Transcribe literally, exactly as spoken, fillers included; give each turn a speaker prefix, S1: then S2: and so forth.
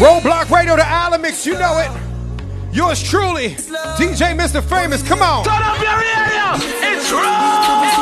S1: Roadblock Radio to Alamix, you know it. Yours truly, D J Mister Famous, come on.
S2: Turn up your area, it's wrong.